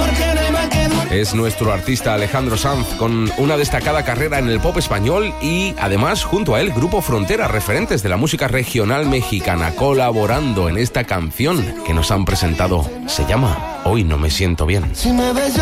Es nuestro artista Alejandro Sanz, con una destacada carrera en el pop español y, además, junto a él, Grupo Frontera, referentes de la música regional mexicana, colaborando en esta canción que nos han presentado. Se llama Hoy no me siento bien. Si me ves